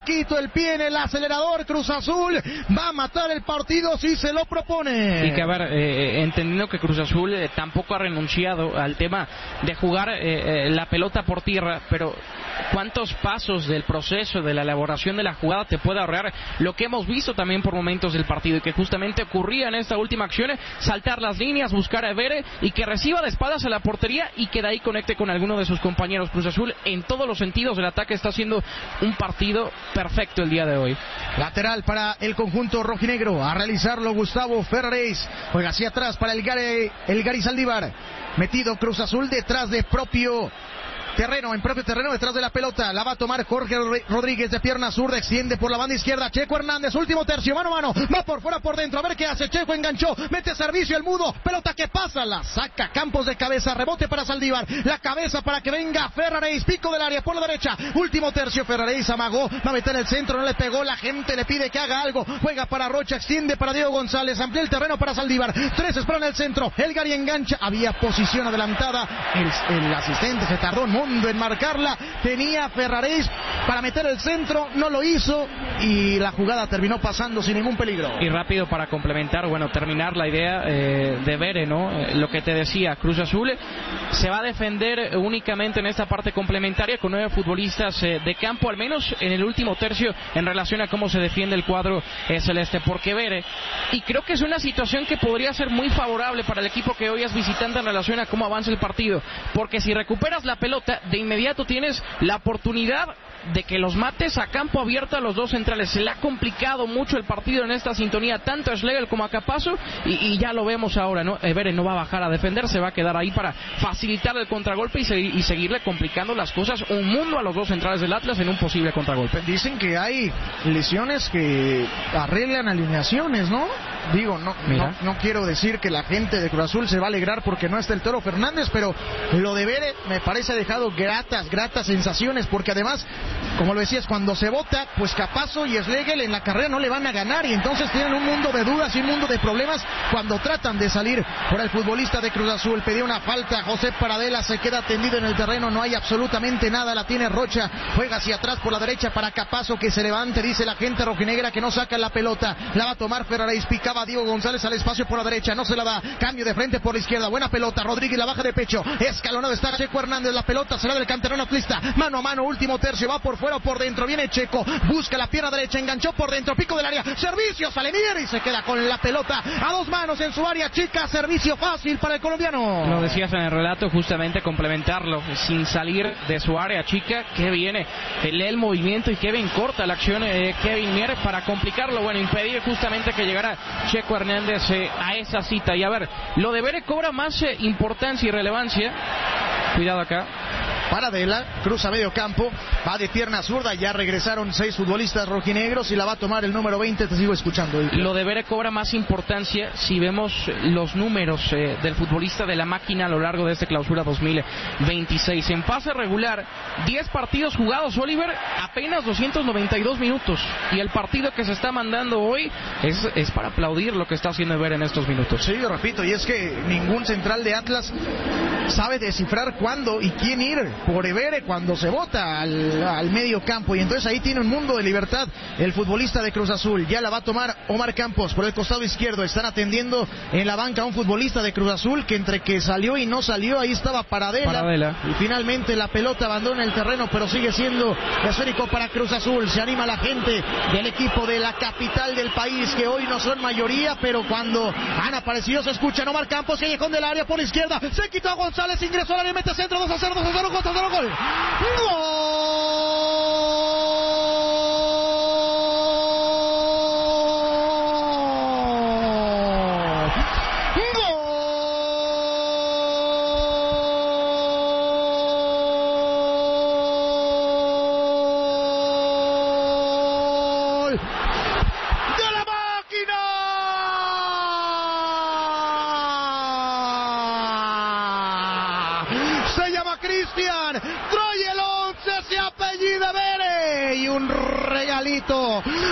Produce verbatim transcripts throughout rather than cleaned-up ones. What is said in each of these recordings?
Quito el pie en el acelerador, Cruz Azul va a matar el partido si se lo propone. Y que a ver, eh, entendiendo que Cruz Azul eh, tampoco ha renunciado al tema de jugar eh, eh, la pelota por tierra, pero ¿cuántos pasos del proceso de la elaboración de la jugada te puede ahorrar lo que hemos visto también por momentos del partido y que justamente ocurría en esta última acción, saltar las líneas, buscar a Vere y que reciba de espaldas a la portería y que de ahí conecte con alguno de sus compañeros? Cruz Azul en todos los sentidos del ataque está haciendo un partido perfecto el día de hoy. Lateral para el conjunto rojinegro, a realizarlo Gustavo Ferraréis, juega hacia atrás para el Gary, el Gary Saldívar, metido Cruz Azul detrás de propio terreno, en propio terreno, detrás de la pelota, la va a tomar Jorge Rodríguez de pierna zurda, extiende por la banda izquierda, Checo Hernández, último tercio, mano a mano, va por fuera, por dentro, a ver qué hace, Checo enganchó, mete servicio el mudo, pelota que pasa, la saca Campos de cabeza, rebote para Saldívar, la cabeza para que venga Ferraréis, pico del área por la derecha, último tercio, Ferraréis amagó, va a meter el centro, no le pegó, la gente le pide que haga algo, juega para Rocha, extiende para Diego González, amplía el terreno para Saldívar, tres esperan el centro, el Gary engancha, había posición adelantada, el, el asistente se tardó un mundo en marcarla, tenía Ferraréis para meter el centro, no lo hizo y la jugada terminó pasando sin ningún peligro. Y rápido para complementar, bueno, terminar la idea eh, de Vere, ¿no? Eh, lo que te decía, Cruz Azul se va a defender únicamente en esta parte complementaria con nueve futbolistas eh, de campo, al menos en el último tercio, en relación a cómo se defiende el cuadro eh, celeste, porque Vere, y creo que es una situación que podría ser muy favorable para el equipo que hoy es visitante en relación a cómo avanza el partido, porque si recuperas la pelota, de inmediato tienes la oportunidad de que los mates a campo abierto a los dos centrales. Se le ha complicado mucho el partido en esta sintonía, tanto a Schlegel como a Capazo, y, y ya lo vemos ahora, ¿no? Vere no va a bajar a defender, se va a quedar ahí para facilitar el contragolpe y, se, y seguirle complicando las cosas un mundo a los dos centrales del Atlas en un posible contragolpe. Dicen que hay lesiones que arreglan alineaciones, ¿no? Digo, no, no, no quiero decir que la gente de Cruz Azul se va a alegrar porque no está el Toro Fernández, pero lo de Vere me parece ha dejado gratas, gratas sensaciones, porque además, como lo decías, cuando se vota, pues Capazo y Schlegel en la carrera no le van a ganar y entonces tienen un mundo de dudas y un mundo de problemas cuando tratan de salir por el futbolista de Cruz Azul. Pedía una falta, José Paradela se queda tendido en el terreno, no hay absolutamente nada, la tiene Rocha, juega hacia atrás por la derecha para Capazo que se levante, dice la gente rojinegra que no saca la pelota, la va a tomar Ferraréis, picaba Diego González al espacio por la derecha, no se la da, cambio de frente por la izquierda, buena pelota, Rodríguez la baja de pecho, escalonado está Checo Hernández, la pelota será del canterano atlista, mano a mano, último tercio, va por fuera o por dentro, viene Checo, busca la pierna derecha, enganchó por dentro, pico del área, servicio, Salemir y se queda con la pelota a dos manos en su área chica, servicio fácil para el colombiano. Lo decías en el relato, justamente complementarlo, sin salir de su área chica, que viene, lee el movimiento y que bien corta la acción de Kevin Mier para complicarlo, bueno, impedir justamente que llegara Checo Hernández eh, a esa cita. Y a ver, lo de Vere cobra más eh, importancia y relevancia. Cuidado acá. Paradela, cruza medio campo, va de pierna zurda, ya regresaron seis futbolistas rojinegros y la va a tomar el número veinte, te sigo escuchando. Lo de Vere cobra más importancia si vemos los números eh, del futbolista de la máquina a lo largo de esta clausura dos mil veintiséis. En fase regular, diez partidos jugados, Oliver, apenas doscientos noventa y dos minutos. Y el partido que se está mandando hoy es, es para aplaudir lo que está haciendo Vere en estos minutos. Sí, yo repito, y es que ningún central de Atlas sabe descifrar cuándo y quién ir por Vere cuando se bota al, al medio campo, y entonces ahí tiene un mundo de libertad el futbolista de Cruz Azul. Ya la va a tomar Omar Campos por el costado izquierdo, están atendiendo en la banca a un futbolista de Cruz Azul que entre que salió y no salió, ahí estaba Paradela, Paradela. Y finalmente la pelota abandona el terreno, pero sigue siendo esférico para Cruz Azul. Se anima la gente del equipo de la capital del país, que hoy no son mayoría, pero cuando han aparecido se escuchan. Omar Campos, callejón del área por la izquierda, se quitó a González, ingresó al área, mete centro, dos a cero, dos a cero, dos a cero, gol. ¡Gol! Cristian, trae el once, se apellida Vere y un regalito para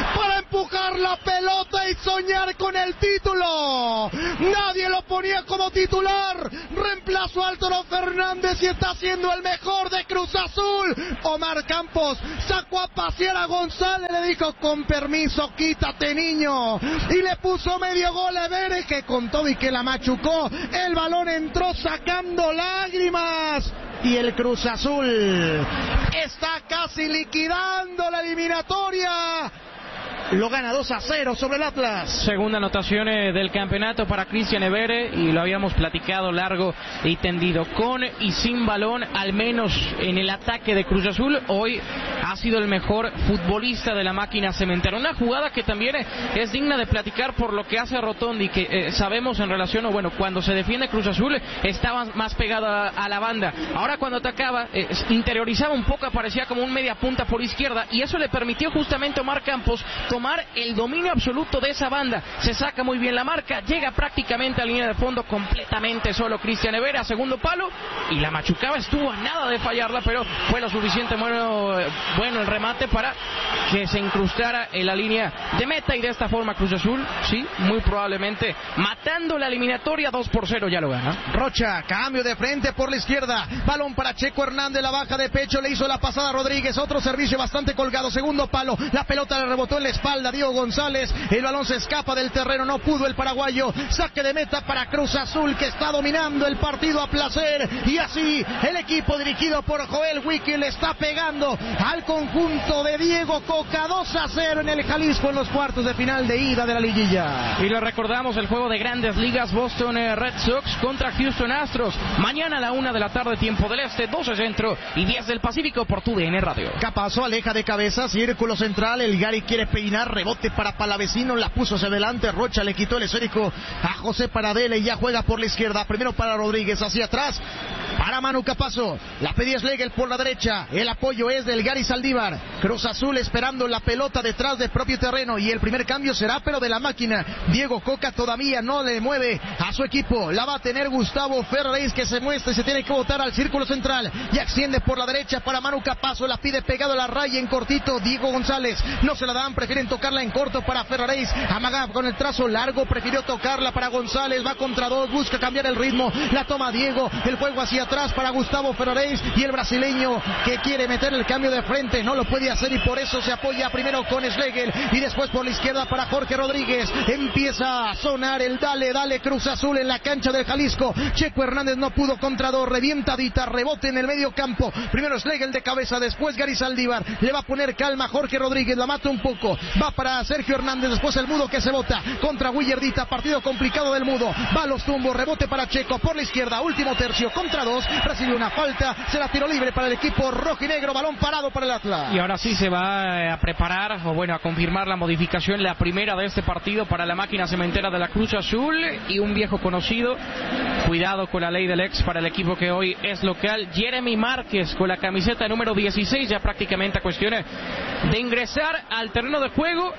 empujar la pelota y soñar con el título. Nadie lo ponía como titular. Reemplazó a Toro Fernández y está siendo el mejor de Cruz Azul. Omar Campos sacó a pasear a González, le dijo con permiso, quítate niño, y le puso medio gol a Vélez, que con todo y que la machucó, el balón entró sacando lágrimas. Y el Cruz Azul está casi liquidando la eliminatoria. Lo gana dos a cero sobre el Atlas. Segunda anotación eh, del campeonato para Cristian Evere, y lo habíamos platicado largo y tendido. Con y sin balón, al menos en el ataque de Cruz Azul, hoy ha sido el mejor futbolista de la máquina cementera. Una jugada que también eh, es digna de platicar por lo que hace Rotondi, que eh, sabemos en relación, o bueno, cuando se defiende Cruz Azul eh, estaba más pegado a, a la banda. Ahora cuando atacaba, eh, interiorizaba un poco, aparecía como un media punta por izquierda, y eso le permitió justamente a Omar Campos tomar el dominio absoluto de esa banda. Se saca muy bien la marca, llega prácticamente a línea de fondo completamente solo Cristian Evere a segundo palo, y la machucaba, estuvo a nada de fallarla, pero fue lo suficiente bueno, bueno el remate para que se incrustara en la línea de meta, y de esta forma Cruz Azul, sí, muy probablemente matando la eliminatoria. Dos por cero ya lo gana. Rocha, cambio de frente por la izquierda, balón para Checo Hernández, la baja de pecho, le hizo la pasada a Rodríguez, otro servicio bastante colgado, segundo palo, la pelota le rebotó en la espalda Diego González, el balón se escapa del terreno, no pudo el paraguayo, saque de meta para Cruz Azul, que está dominando el partido a placer, y así el equipo dirigido por Joel Wiki le está pegando al conjunto de Diego Coca. Dos a cero en el Jalisco en los cuartos de final de ida de la liguilla. Y le recordamos el juego de Grandes Ligas, Boston eh, Red Sox contra Houston Astros, mañana a la una de la tarde, tiempo del este, doce centro y diez del Pacífico, por tu D N Radio. Capazo aleja de cabeza, círculo central, el Gary quiere peinar, rebote para Palavecino, la puso hacia adelante, Rocha le quitó el esférico a José Paradela y ya juega por la izquierda, primero para Rodríguez, hacia atrás para Manu Capazo, la pedía Schlegel por la derecha, el apoyo es del Gary Saldívar. Cruz Azul esperando la pelota detrás del propio terreno, y el primer cambio será pero de la máquina. Diego Coca todavía no le mueve a su equipo, la va a tener Gustavo Ferreira, que se muestra y se tiene que botar al círculo central, y extiende por la derecha para Manu Capazo, la pide pegado a la raya en cortito Diego González, no se la dan, prefieren tocarla en corto para Ferraréis, amaga con el trazo largo, prefirió tocarla para González, va contra dos, busca cambiar el ritmo, la toma Diego, el juego hacia atrás para Gustavo Ferraréis, y el brasileño que quiere meter el cambio de frente no lo puede hacer, y por eso se apoya primero con Schlegel y después por la izquierda para Jorge Rodríguez. Empieza a sonar el dale, dale Cruz Azul en la cancha del Jalisco. Checo Hernández no pudo contra dos, revientadita, rebote en el medio campo, primero Schlegel de cabeza, después Gary Saldívar, le va a poner calma Jorge Rodríguez, la mata un poco, va para Sergio Hernández, después el Mudo que se bota contra Willardita, partido complicado del Mudo, va a los tumbos, rebote para Checo por la izquierda, último tercio, contra dos, recibe una falta, será tiro libre para el equipo rojinegro, balón parado para el Atlas. Y ahora sí se va a preparar, o bueno, a confirmar la modificación, la primera de este partido para la máquina cementera de la Cruz Azul, y un viejo conocido, cuidado con la ley del ex para el equipo que hoy es local, Jeremy Márquez con la camiseta número dieciséis, ya prácticamente a cuestiones de ingresar al terreno de juego,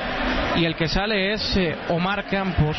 y el que sale es eh, Omar Campos,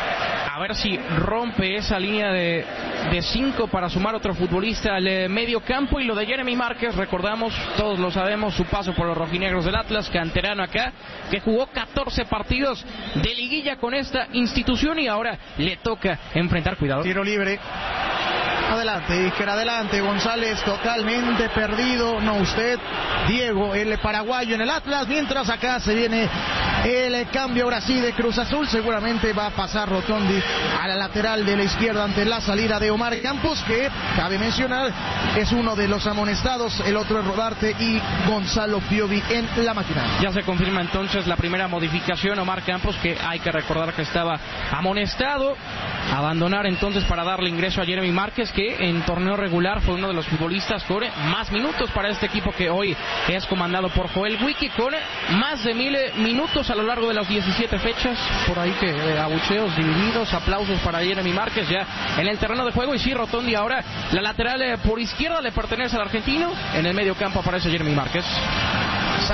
a ver si rompe esa línea de, de cinco para sumar otro futbolista al eh, medio campo. Y lo de Jeremy Márquez, recordamos, todos lo sabemos, su paso por los rojinegros del Atlas, canterano acá, que jugó catorce partidos de liguilla con esta institución, y ahora le toca enfrentar, cuidado. Tiro libre. Adelante, Iker, adelante, González totalmente perdido, no usted, Diego, el paraguayo en el Atlas, mientras acá se viene el cambio ahora sí de Cruz Azul, seguramente va a pasar Rotondi a la lateral de la izquierda ante la salida de Omar Campos, que cabe mencionar es uno de los amonestados, el otro es Rodarte y Gonzalo Piovi en la máquina. Ya se confirma entonces la primera modificación, Omar Campos, que hay que recordar que estaba amonestado, abandonar entonces para darle ingreso a Jeremy Márquez, que en torneo regular fue uno de los futbolistas con más minutos para este equipo que hoy es comandado por Joel Wiki, con más de mil minutos a lo largo de las diecisiete fechas, por ahí que eh, abucheos divididos, aplausos para Jeremy Márquez ya en el terreno de juego. Y sí, Rotondi ahora la lateral eh, por izquierda le pertenece al argentino, en el medio campo aparece Jeremy Márquez.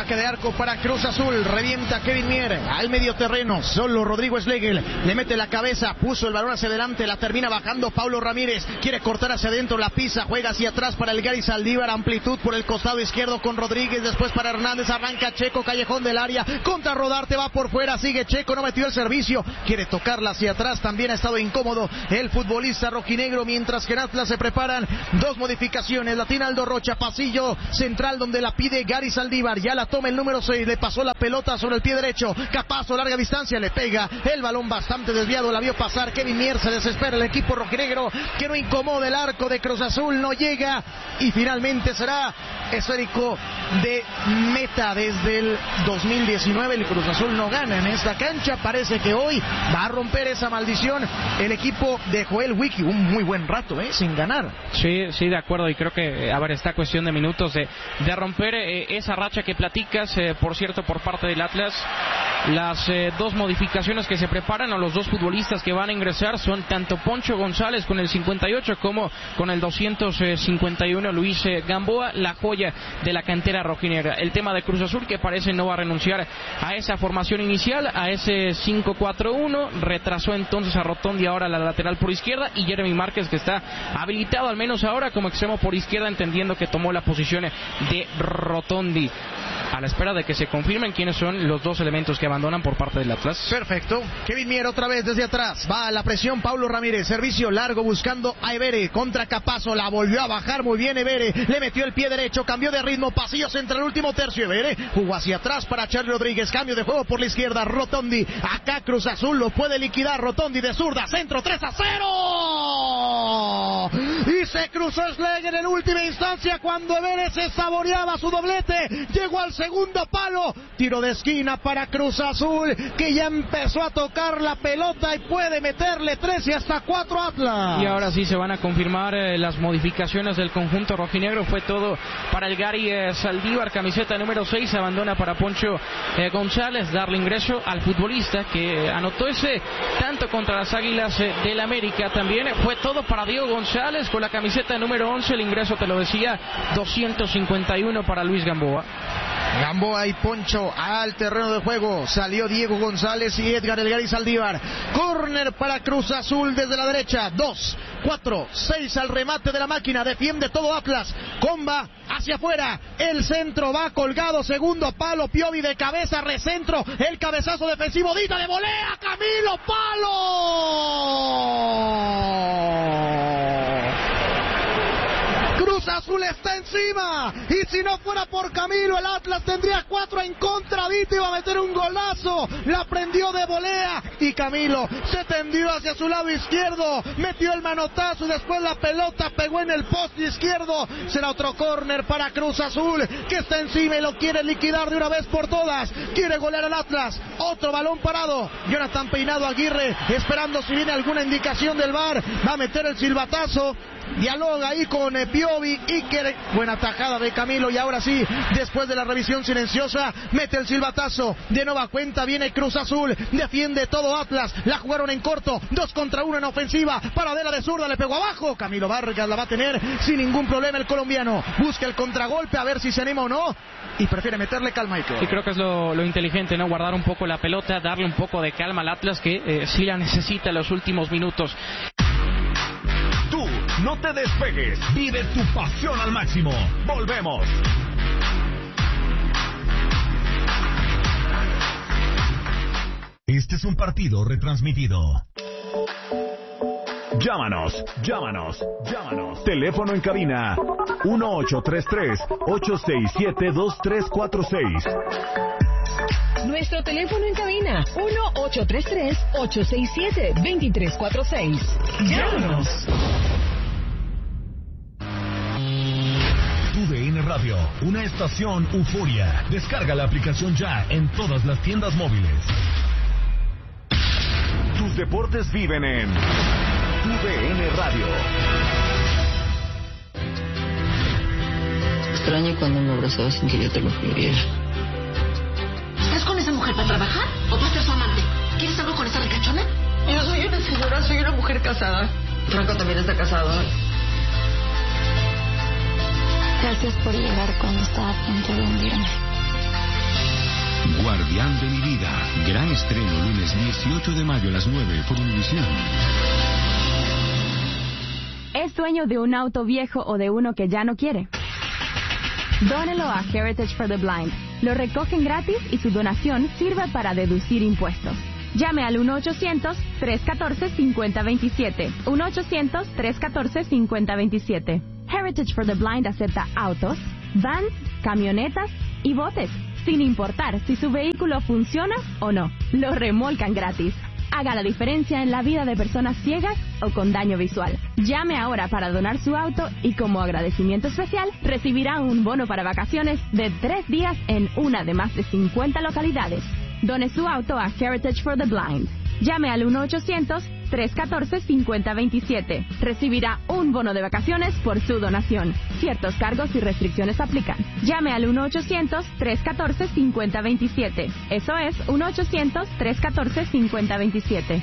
Saque de arco para Cruz Azul. Revienta Kevin Mier al medio terreno. Solo Rodrigo Schlegel le mete la cabeza. Puso el balón hacia adelante. La termina bajando Paulo Ramírez. Quiere cortar hacia adentro. La pisa. Juega hacia atrás para el Gary Saldívar. Amplitud por el costado izquierdo con Rodríguez. Después para Hernández. Arranca Checo. Callejón del área. Contra Rodarte. Va por fuera. Sigue Checo. No metió el servicio. Quiere tocarla hacia atrás. También ha estado incómodo el futbolista rojinegro. Mientras que en Atlas se preparan dos modificaciones. La tiene Aldo Rocha. Pasillo central donde la pide Gary Saldívar. Ya la toma el número seis. Le pasó la pelota sobre el pie derecho. Capazo, larga distancia. Le pega el balón bastante desviado. La vio pasar Kevin Mier. Se desespera el equipo rojinegro. Que no incomoda el arco de Cruz Azul. No llega. Y finalmente será esférico de meta. Desde el dos mil diecinueve el Cruz Azul no gana en esta cancha. Parece que hoy va a romper esa maldición el equipo de Joel Wiki. Un muy buen rato, ¿eh? Sin ganar. Sí, sí, de acuerdo. Y creo que, a ver, está cuestión de minutos de, de romper eh, esa racha que platicas, eh, por cierto, por parte del Atlas. Las eh, dos modificaciones que se preparan, o los dos futbolistas que van a ingresar, son tanto Poncho González con el cincuenta y ocho como con el doscientos cincuenta y uno Luis eh, Gamboa, la joya de la cantera rojinegra. El tema de Cruz Azul, que parece no va a renunciar a esa formación inicial, a ese cinco cuatro uno, retrasó entonces a Rotondi ahora a la lateral por izquierda, y Jeremy Márquez, que está habilitado al menos ahora como extremo por izquierda, entendiendo que tomó la posición de Rotondi, a la espera de que se confirmen quiénes son los dos elementos que abandonan por parte del Atlas. Perfecto. Kevin Mier otra vez desde atrás. Va a la presión Paulo Ramírez. Servicio largo buscando a Evere. Contra Capazo. La volvió a bajar muy bien Evere. Le metió el pie derecho. Cambió de ritmo. Pasillo central. Último tercio. Evere jugó hacia atrás para Charly Rodríguez. Cambio de juego por la izquierda. Rotondi. Acá Cruz Azul lo puede liquidar. Rotondi de zurda. Centro. tres a cero. Y se cruzó Schlegel en última instancia cuando Evere se saboreaba su doblete. Llegó al segundo palo. Tiro de esquina para Cruz Azul, que ya empezó a tocar la pelota y puede meterle tres y hasta cuatro Atlas. Y ahora sí se van a confirmar eh, las modificaciones del conjunto rojinegro. Fue todo para el Gary eh, Saldívar, camiseta número seis, abandona para Poncho eh, González, darle ingreso al futbolista que anotó ese tanto contra las Águilas eh, del América. También eh, fue todo para Diego González con la camiseta número once, el ingreso, te lo decía, doscientos cincuenta y uno para Luis Gamboa. Gamboa y Poncho al terreno de juego. Salió Diego González y Edgar El Gary Saldívar. Córner para Cruz Azul desde la derecha. Dos, cuatro, seis al remate de la máquina. Defiende todo Atlas. Comba hacia afuera. El centro va colgado. Segundo palo. Piovi de cabeza. Recentro. El cabezazo defensivo. Dita de volea. Camilo Palo. Cruz Azul está encima, y si no fuera por Camilo, el Atlas tendría cuatro en contra. Vita iba a meter un golazo, la prendió de volea y Camilo se tendió hacia su lado izquierdo, metió el manotazo y después la pelota pegó en el poste izquierdo. Será otro córner para Cruz Azul, que está encima y lo quiere liquidar de una vez por todas. Quiere golear al Atlas. Otro balón parado. Jonathan Peinado Aguirre esperando si viene alguna indicación del V A R. Va a meter el silbatazo. Dialoga ahí con eh, Piovi, Iker, buena tajada de Camilo, y ahora sí, después de la revisión silenciosa, mete el silbatazo, de nueva cuenta viene Cruz Azul, defiende todo Atlas, la jugaron en corto, dos contra uno en ofensiva, paradera de zurda, le pegó abajo, Camilo Vargas la va a tener sin ningún problema el colombiano, busca el contragolpe a ver si se anima o no, y prefiere meterle calma Iker. Y creo que es lo, lo inteligente, ¿no? Guardar un poco la pelota, darle un poco de calma al Atlas, que eh, sí la necesita en los últimos minutos. Tú no te despegues, vive tu pasión al máximo. Volvemos. Este es un partido retransmitido. Llámanos, llámanos, llámanos. Teléfono en cabina uno ocho tres tres, ocho seis siete, dos tres cuatro seis. Nuestro teléfono en cabina uno ocho tres tres, ocho seis siete, dos tres cuatro seis. Llámanos. Tu D N Radio, una estación euforia. Descarga la aplicación ya en todas las tiendas móviles. Tus deportes viven en Tu D N Radio. Extraño cuando me abrazabas sin que yo te lo pidiera. ¿Estás con esa mujer para trabajar o tú eres su amante? ¿Quieres algo con esa ricachona? Yo soy una señora, soy una mujer casada. Franco también está casado. Gracias por llegar cuando estaba a punto de hundirme. Guardián de mi vida. Gran estreno lunes dieciocho de mayo a las nueve por Univisión. ¿Es dueño de un auto viejo o de uno que ya no quiere? Dónelo a Heritage for the Blind. Lo recogen gratis y su donación sirve para deducir impuestos. Llame al uno ochocientos, tres uno cuatro, cinco cero dos siete. uno ochocientos, tres uno cuatro, cinco cero dos siete. Heritage for the Blind acepta autos, vans, camionetas y botes, sin importar si su vehículo funciona o no. Lo remolcan gratis. Haga la diferencia en la vida de personas ciegas o con daño visual. Llame ahora para donar su auto y como agradecimiento especial recibirá un bono para vacaciones de tres días en una de más de cincuenta localidades. Done su auto a Heritage for the Blind. Llame al uno ochocientos, tres uno cuatro, cinco cero dos siete. Recibirá un bono de vacaciones por su donación. Ciertos cargos y restricciones aplican. Llame al uno ochocientos, tres uno cuatro, cinco cero dos siete. Eso es uno ochocientos, tres uno cuatro, cinco cero dos siete.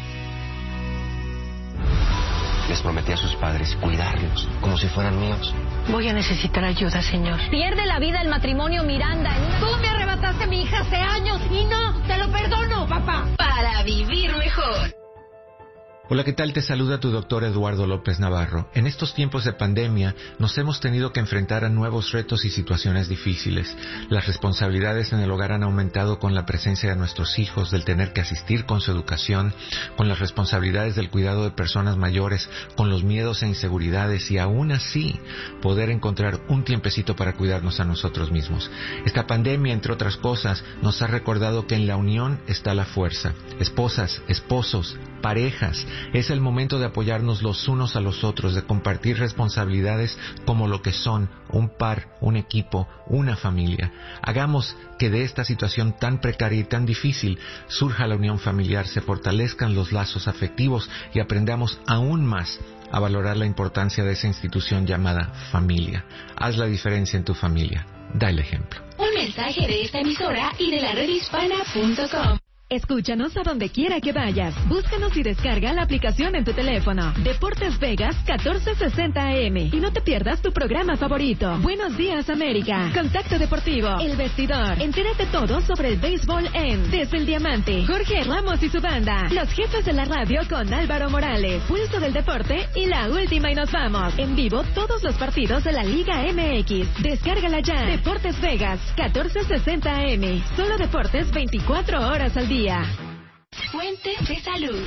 Les prometí a sus padres cuidarlos como si fueran míos. Voy a necesitar ayuda, señor. Pierde la vida el matrimonio Miranda. En una... Tú me arrebataste a mi hija hace años y no te lo perdono, papá. Para vivir mejor. Hola, ¿qué tal? Te saluda tu doctor Eduardo López Navarro. En estos tiempos de pandemia nos hemos tenido que enfrentar a nuevos retos y situaciones difíciles. Las responsabilidades en el hogar han aumentado con la presencia de nuestros hijos, del tener que asistir con su educación, con las responsabilidades del cuidado de personas mayores, con los miedos e inseguridades y aún así poder encontrar un tiempecito para cuidarnos a nosotros mismos. Esta pandemia, entre otras cosas, nos ha recordado que en la unión está la fuerza. Esposas, esposos, parejas, es el momento de apoyarnos los unos a los otros, de compartir responsabilidades como lo que son un par, un equipo, una familia. Hagamos que de esta situación tan precaria y tan difícil surja la unión familiar, se fortalezcan los lazos afectivos y aprendamos aún más a valorar la importancia de esa institución llamada familia. Haz la diferencia en tu familia. Da el ejemplo. Un mensaje de esta emisora y de la red hispana punto com. Escúchanos a donde quiera que vayas. Búscanos y descarga la aplicación en tu teléfono. Deportes Vegas catorce sesenta A M. Y no te pierdas tu programa favorito. Buenos días, América. Contacto Deportivo. El Vestidor. Entérate todo sobre el béisbol en Desde el Diamante. Jorge Ramos y su banda. Los jefes de la radio con Álvaro Morales. Pulso del Deporte y la última y nos vamos. En vivo todos los partidos de la Liga M X. Descárgala ya. Deportes Vegas catorce sesenta A M. Solo deportes veinticuatro horas al día. Fuentes de salud.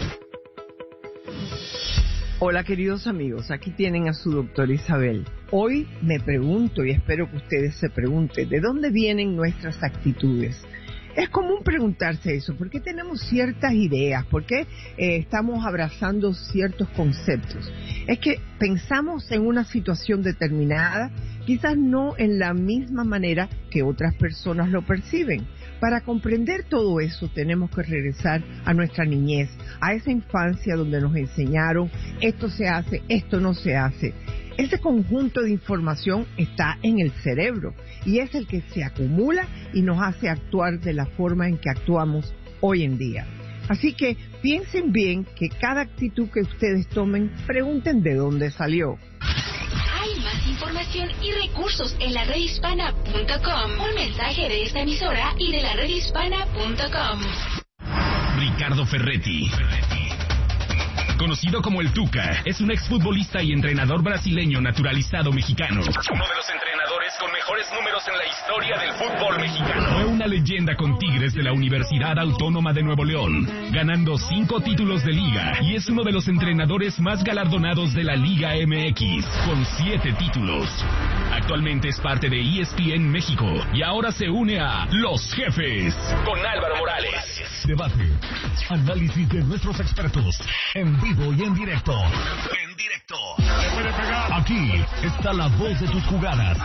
Hola, queridos amigos, aquí tienen a su doctora Isabel. Hoy me pregunto, y espero que ustedes se pregunten, ¿de dónde vienen nuestras actitudes? Es común preguntarse eso, ¿por qué tenemos ciertas ideas? ¿Por qué eh, estamos abrazando ciertos conceptos? Es que pensamos en una situación determinada, quizás no en la misma manera que otras personas lo perciben. Para comprender todo eso tenemos que regresar a nuestra niñez, a esa infancia donde nos enseñaron esto se hace, esto no se hace. Ese conjunto de información está en el cerebro y es el que se acumula y nos hace actuar de la forma en que actuamos hoy en día. Así que piensen bien que cada actitud que ustedes tomen, pregunten de dónde salió. Hay más información y recursos en la red hispana punto com. Un mensaje de esta emisora y de la red hispana punto com. Ricardo Ferretti, conocido como el Tuca, es un exfutbolista y entrenador brasileño naturalizado mexicano. Uno de los entrenadores con mejores números en la historia del fútbol mexicano. Fue una leyenda con Tigres de la Universidad Autónoma de Nuevo León, ganando cinco títulos de liga, y es uno de los entrenadores más galardonados de la Liga M X, con siete títulos. Actualmente es parte de E S P N México y ahora se une a Los Jefes con Álvaro Morales. Debate, análisis de nuestros expertos, en vivo y en directo. En directo. Aquí está la voz de tus jugadas.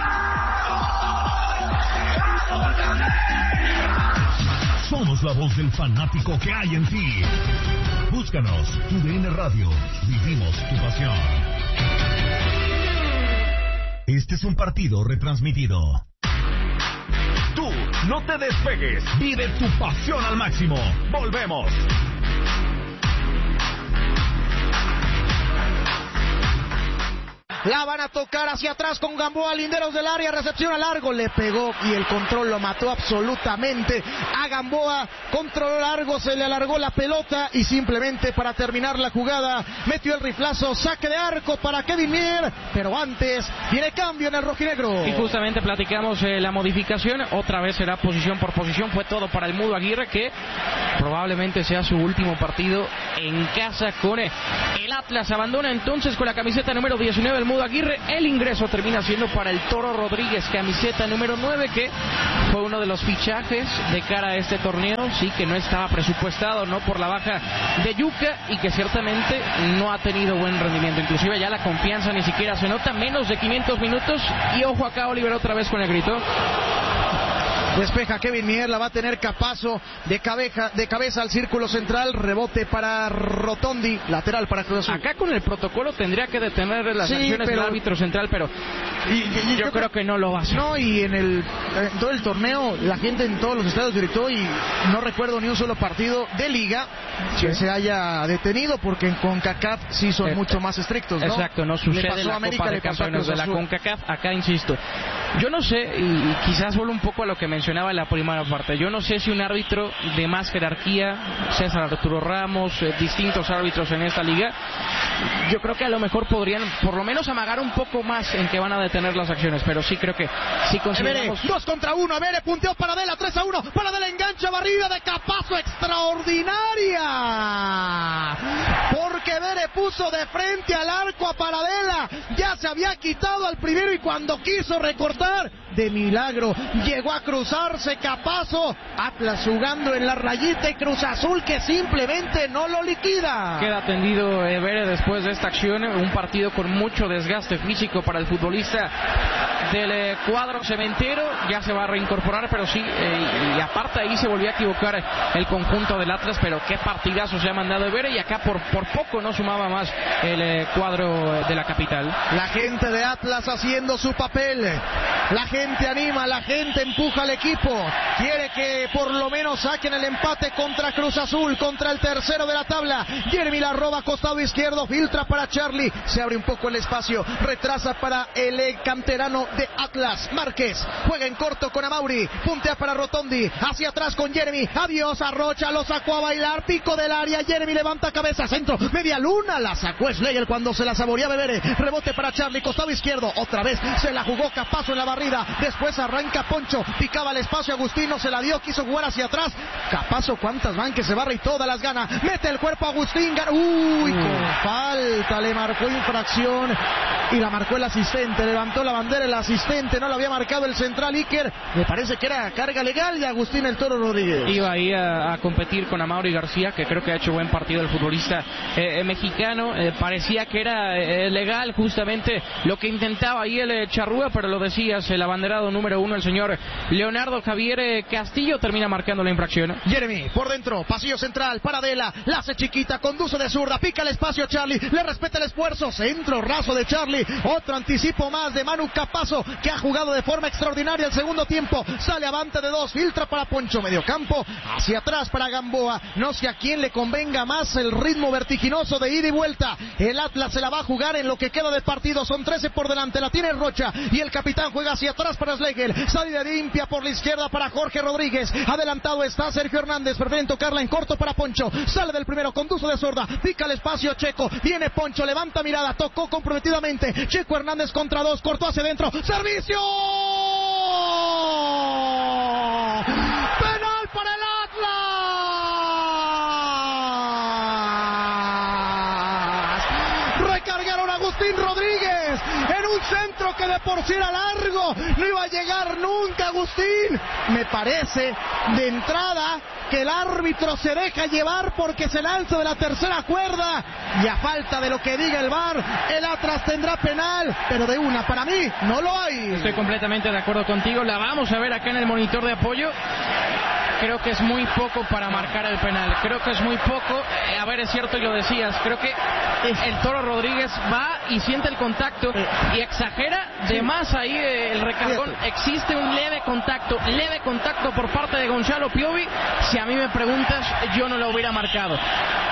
Somos la voz del fanático que hay en ti. Búscanos, tu D N Radio. Vivimos tu pasión. Este es un partido retransmitido. Tú, no te despegues. Vive tu pasión al máximo. Volvemos. la van a tocar hacia atrás con Gamboa, linderos del área, recepción a largo, le pegó y el control lo mató absolutamente a Gamboa, controló largo, se le alargó la pelota y simplemente para terminar la jugada metió el riflazo, saque de arco para Kevin Mier, pero antes viene cambio en el rojinegro. Y justamente platicamos eh, la modificación, otra vez será posición por posición, fue todo para el Mudo Aguirre, que probablemente sea su último partido en casa con el Atlas. Abandona entonces con la camiseta número diecinueve el Mudo Aguirre, el ingreso termina siendo para el Toro Rodríguez, camiseta número nueve, que fue uno de los fichajes de cara a este torneo, sí, que no estaba presupuestado, no por la baja de Yuca, y que ciertamente no ha tenido buen rendimiento, inclusive ya la confianza ni siquiera se nota, menos de quinientos minutos, y ojo acá Oliver otra vez con el grito. Despeja Kevin Mier, la va a tener Capazo de cabeza, de cabeza al círculo central, rebote para Rotondi, lateral para Cruz Azul. Acá con el protocolo tendría que detener las sí, acciones pero... del árbitro central, pero y, y, yo, yo creo que no lo va a hacer. No, y en, el, en todo el torneo, la gente en todos los estadios gritó y no recuerdo ni un solo partido de liga sí. que se haya detenido, porque en CONCACAF sí son eh, mucho más estrictos, ¿no? Exacto, no sucede en la América, Copa de Campeones de la CONCACAF. Acá insisto, yo no sé, y, y quizás vuelvo un poco a lo que mencionaba en la primera parte, yo no sé si un árbitro de más jerarquía, César Arturo Ramos, eh, distintos árbitros en esta liga, yo creo que a lo mejor podrían por lo menos amagar un poco más en que van a detener las acciones, pero sí creo que sí consideramos... dos contra uno, a ver, punteó Paradela, tres a uno, Paradela engancha, barrida de Capazo extraordinaria, porque Vere puso de frente al arco a Paradela, ya se había quitado al primero y cuando quiso recortar, de milagro llegó a cruzarse Capazo, Atlas jugando en la rayita y Cruz Azul que simplemente no lo liquida. Queda tendido eh, Vere después de esta acción, un partido con mucho desgaste físico para el futbolista del eh, cuadro cementero, ya se va a reincorporar, pero sí, eh, y aparte ahí se volvió a equivocar el conjunto del Atlas, pero qué partidazo se ha mandado Vere, y acá por, por poco no sumaba más el eh, cuadro de la capital. La gente de Atlas haciendo su papel, la gente anima, la gente empuja al equipo, quiere que por lo menos saquen el empate contra Cruz Azul, contra el tercero de la tabla. Jeremy la roba, costado izquierdo, filtra para Charlie, se abre un poco el espacio, retrasa para el canterano de Atlas, Márquez, juega en corto con Amauri, puntea para Rotondi, hacia atrás con Jeremy, adiós a Rocha, lo sacó a bailar, pico del área, Jeremy levanta cabeza, centro, media luna, la sacó Schlegel cuando se la saboreaba Bebere, rebote para Charlie, costado izquierdo, otra vez se la jugó Capazo en la barrida, después arranca Poncho, picaba el espacio Agustín, no se la dio, quiso jugar hacia atrás, Capazo cuántas van que se barra y todas las gana, mete el cuerpo Agustín, gana, uy, con falta, le marcó infracción y la marcó el asistente, levantó la bandera el asistente, no lo había marcado el central Iker, me parece que era carga legal de Agustín el Toro Rodríguez. Iba ahí a, a competir con Amaury García, que creo que ha hecho buen partido el futbolista eh, mexicano, eh, parecía que era eh, legal justamente lo que intentaba ahí el eh, Charrúa, pero lo decías, el abanderado número uno, el señor Leonardo Javier eh, Castillo, termina marcando la infracción. Jeremy, por dentro, pasillo central, Paradela, la hace chiquita, conduce de zurda, pica el espacio a Charlie, le respeta el esfuerzo, centro raso de Charlie, otro anticipo más de Manu Capazo, que ha jugado de forma extraordinaria el segundo tiempo, sale avante de dos, filtra para Poncho, medio campo, hacia atrás para Gamboa, no sé a quién le convenga más el ritmo vertiginoso de ida y vuelta, el Atlas se la va a jugar en lo que queda de partido, son trece por delante, la tiene Rocha, y el capitán juega hacia atrás para Schlegel, salida limpia por la izquierda para Jorge Rodríguez, adelantado está Sergio Hernández, prefieren tocarla en corto para Poncho, sale del primero, conduce de zurda, pica el espacio Checo, viene Poncho, levanta mirada, tocó comprometidamente, Checo Hernández contra dos, cortó hacia adentro, servicio, penal para el Atlas, recargaron a Agustín Rodríguez en un centro que de por sí era largo, no iba a llegar nunca Agustín, me parece de entrada que el árbitro se deja llevar porque se lanza de la tercera cuerda y a falta de lo que diga el V A R, el Atlas tendrá penal, pero de una, para mí no lo hay. Estoy completamente de acuerdo contigo, la vamos a ver acá en el monitor de apoyo. Creo que es muy poco para marcar el penal, creo que es muy poco, a ver, es cierto y lo decías, creo que el Toro Rodríguez va y siente el contacto y exagera de más ahí el recargón, existe un leve contacto, leve contacto por parte de Gonzalo Piovi, si a mí me preguntas yo no lo hubiera marcado.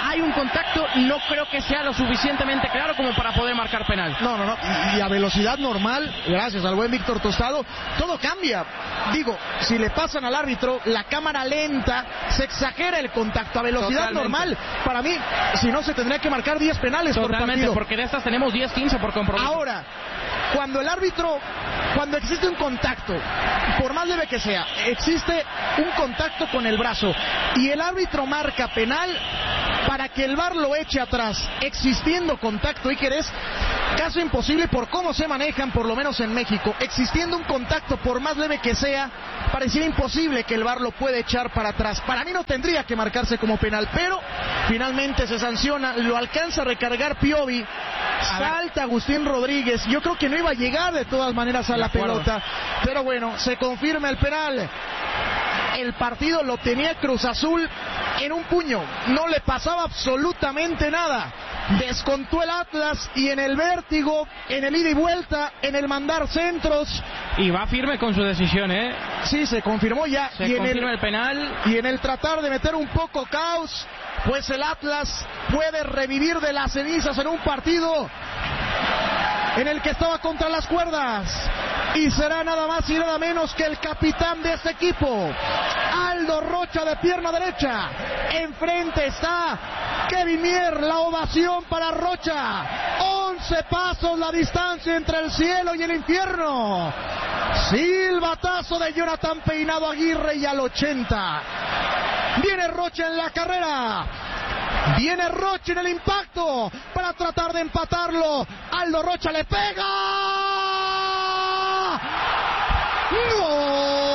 hay un contacto, no creo que sea lo suficientemente claro como para poder marcar penal. No, no, no, y, y a velocidad normal, gracias al buen Víctor Tostado, todo cambia. Digo, si le pasan al árbitro, la cámara lenta, se exagera el contacto a velocidad Totalmente. normal. Para mí, si no, se tendría que marcar diez penales Totalmente, por partido. porque de estas tenemos diez, quince por compromiso. Ahora, cuando el árbitro, cuando existe un contacto, por más leve que sea, existe un contacto con el brazo y el árbitro marca penal, para que el V A R lo eche atrás, existiendo contacto, y que es caso imposible por cómo se manejan, por lo menos en México, existiendo un contacto, por más leve que sea, pareciera imposible que el V A R lo pueda echar para atrás. Para mí no tendría que marcarse como penal, pero finalmente se sanciona, lo alcanza a recargar Piovi, salta Agustín Rodríguez, yo creo que no iba a llegar de todas maneras a la pelota, pero bueno, se confirma el penal. El partido lo tenía Cruz Azul en un puño, no le pasaba absolutamente nada. Descontó el Atlas y en el vértigo, en el ida y vuelta, en el mandar centros. Y va firme con su decisión, ¿eh? Sí, se confirmó ya. Se y confirma en el, el penal. Y en el tratar de meter un poco caos, pues el Atlas puede revivir de las cenizas en un partido en el que estaba contra las cuerdas. Y será nada más y nada menos que el capitán de este equipo, Aldo Rocha, de pierna derecha. Enfrente está Kevin Mier, la ovación para Rocha. once pasos la distancia entre el cielo y el infierno. Silbatazo de Jonathan Peinado Aguirre y al ochenta. Viene Rocha en la carrera. Viene Rocha en el impacto para tratar de empatarlo. Aldo Rocha le pega. ¡Gol!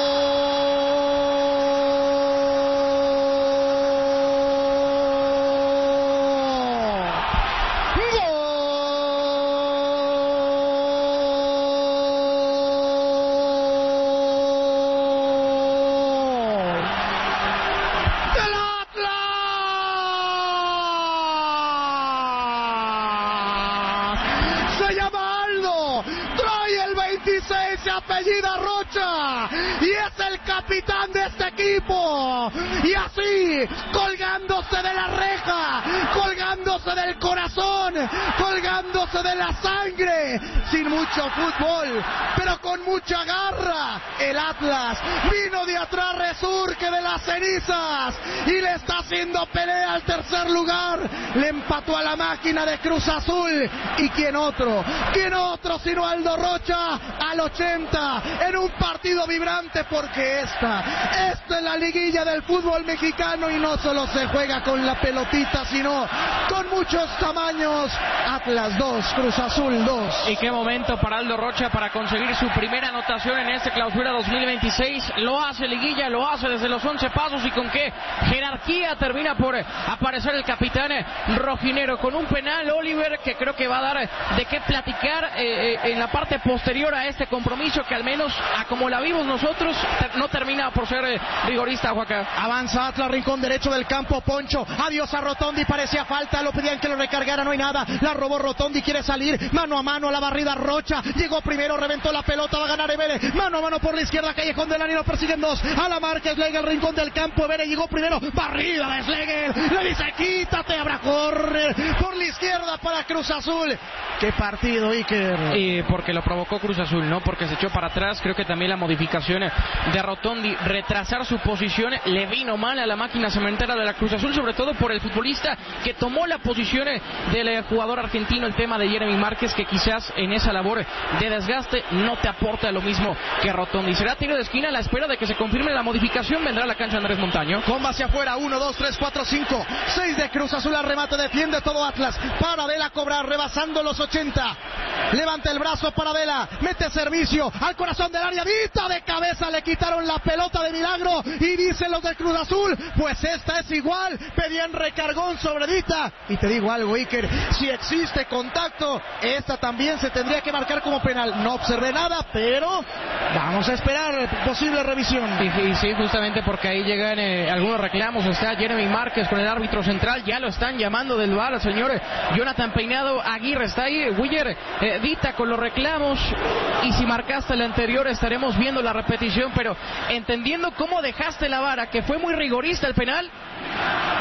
Apellida Rocha y es el capitán de este equipo, y así, colgándose de la reja, colgándose del corazón, colgándose de la sangre, sin mucho fútbol, pero con mucha garra, el Atlas vino de atrás, resurge de las cenizas y le está haciendo pelea al tercer lugar. Le empató a la máquina de Cruz Azul, y quién otro, quién otro sino Aldo Rocha al ochenta, en un partido vibrante, porque esta, esta es la liguilla del fútbol mexicano y no solo se juega con la pelotita, sino con muchos tamaños. Atlas dos, Cruz Azul dos. Y qué momento para Aldo Rocha para conseguir su primera anotación en este clausura dos mil veintiséis. Lo hace liguilla, lo hace desde los once pasos, y con qué jerarquía termina por aparecer el capitán rojinero con un penal, Oliver, que creo que va a dar de qué platicar eh, en la parte posterior a este compromiso, que al menos a como la vimos nosotros ter- no termina por ser eh, rigorista, Joaquín. Avanza Atlas, rincón derecho del campo, Poncho, adiós a Rotondi, parecía falta, lo pedían que lo recargara, no hay nada, la robó Rotondi, quiere salir, mano a mano a la barrida Rocha, llegó primero, reventó la pelota, va a ganar Evere, mano a mano por la izquierda, Callejón del Ani, lo persiguen dos, a la marca Schlegel, rincón del campo, Evere llegó primero, barrida de Schlegel, le dice quítate, habrá correr por la izquierda para Cruz Azul. Qué partido, Iker. Y porque lo provocó Cruz Azul, ¿no? Porque se echó para atrás. Creo que también la modificación de Rotondi, retrasar su posición, le vino mal a la máquina cementera de la Cruz Azul, sobre todo por el futbolista que tomó la posición del jugador argentino, el tema de Jeremy Márquez, que quizás en esa labor de desgaste no te aporta lo mismo que Rotondi. Será tiro de esquina a la espera de que se confirme la modificación. Vendrá a la cancha Andrés Montaño. Comba hacia afuera, uno, dos, tres, cuatro, cinco, seis de Cruz Azul al remate, defiende todo Atlas. Paradela cobrar, rebasando los ochenta. Levanta el brazo Paradela, mete servicio al corazón del área, Dita de cabeza, le quitaron la pelota de milagro, y dicen los de Cruz Azul, pues esta es igual, pedían recargón sobre Dita. Y te digo algo, Iker, si existe contacto, esta también se tendría que marcar como penal. No observé nada, pero vamos a esperar posible revisión. Sí, sí, sí, justamente porque ahí llegan eh, algunos reclamos. Está Jeremy Márquez con el árbitro central, ya lo están llamando del V A R, señor Jonathan Peinado Aguirre está ahí, Willer, eh, Dita con los reclamos, y si marcaste el anterior estaremos viendo la repetición, pero entendiendo cómo dejaste la vara, que fue muy rigorista el penal,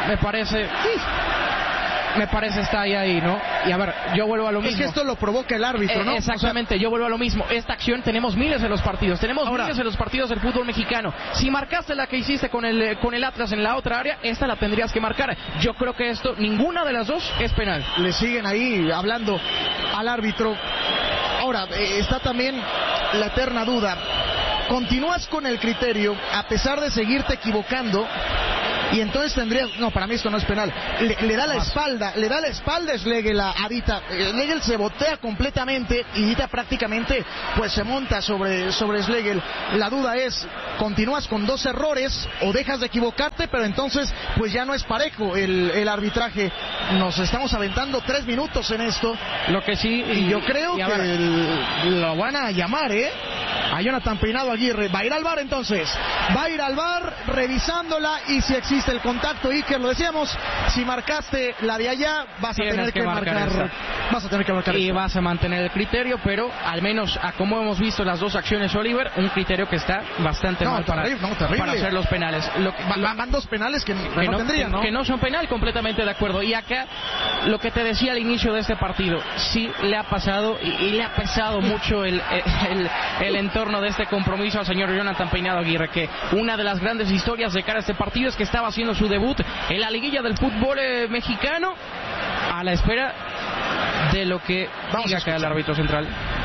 me parece... Sí. Me parece está ahí, ahí, ¿no? Y a ver, yo vuelvo a lo mismo. Es que esto lo provoca el árbitro, ¿no? Eh, exactamente, o sea... yo vuelvo a lo mismo. Esta acción tenemos miles en los partidos, tenemos Ahora... miles en los partidos del fútbol mexicano. Si marcaste la que hiciste con el con el Atlas en la otra área, esta la tendrías que marcar. Yo creo que esto, ninguna de las dos es penal. Le siguen ahí hablando al árbitro. Ahora, eh, está también la eterna duda. Continúas con el criterio, a pesar de seguirte equivocando, y entonces tendrías, no, para mí esto no es penal, le, le da la espalda, le da la espalda Schlegel a Dita, Schlegel se botea completamente y Dita prácticamente pues se monta sobre, sobre Schlegel. La duda es, continúas con dos errores o dejas de equivocarte, pero entonces pues ya no es parejo el, el arbitraje. Nos estamos aventando tres minutos en esto. Lo que sí, y, y yo creo y que el, lo van a llamar, ¿eh? A Jonathan Peinado Aguirre. Va a ir al V A R entonces. Va a ir al V A R revisándola y si existe el contacto, Iker, lo decíamos, si marcaste la de allá, vas a tener que, que marcar, marcar vas a tener que marcar y esto. Vas a mantener el criterio, pero al menos a como hemos visto las dos acciones, Oliver, un criterio que está bastante no, mal para, terrible, no, terrible. para hacer los penales. Lo que, van, van dos penales que, que, que no, no tendrían, ¿no? Que no son penal, completamente de acuerdo. Y acá, lo que te decía al inicio de este partido, sí le ha pasado y, y le ha pesado mucho el, el, el entorno de este compromiso al señor Jonathan Peinado Aguirre, que una de las grandes historias de cara a este partido es que estaba haciendo su debut en la liguilla del fútbol eh, mexicano, a la espera de lo que Vamos diga acá el árbitro central.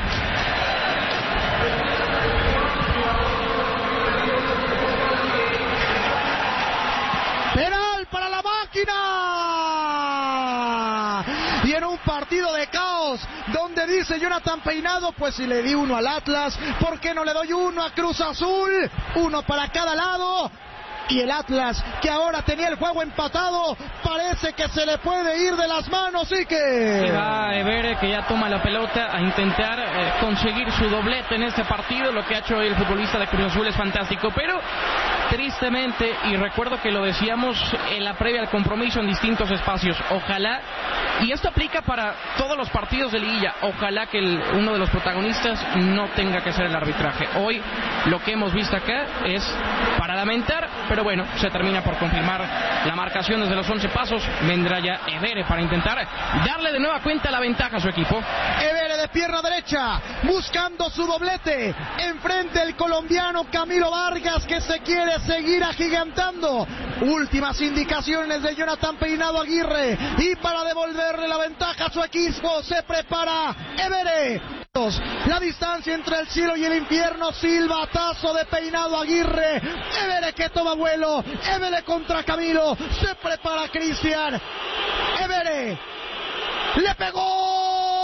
Penal para la máquina. Y en un partido de caos, donde dice Jonathan Peinado, pues si le di uno al Atlas, ¿por qué no le doy uno a Cruz Azul? Uno para cada lado. Y el Atlas, que ahora tenía el juego empatado, parece que se le puede ir de las manos, y que... Y va Evere, que ya toma la pelota a intentar eh, conseguir su doblete en este partido. Lo que ha hecho el futbolista de Cruz Azul es fantástico, pero tristemente, y recuerdo que lo decíamos en la previa al compromiso en distintos espacios, ojalá, y esto aplica para todos los partidos de liguilla, ojalá que el, uno de los protagonistas no tenga que ser el arbitraje. Hoy lo que hemos visto acá es para lamentar, pero bueno, se termina por confirmar la marcación desde los once pasos. Vendrá ya Evere para intentar darle de nueva cuenta la ventaja a su equipo. Evere de pierna derecha, buscando su doblete. Enfrente el colombiano Camilo Vargas, que se quiere seguir agigantando. Últimas indicaciones de Jonathan Peinado Aguirre. Y para devolverle la ventaja a su equipo, se prepara Evere. La distancia entre el cielo y el infierno, silbatazo de Peinado Aguirre. Evere que toma vuelo, Evere contra Camilo, se prepara Cristian. Evere le pegó.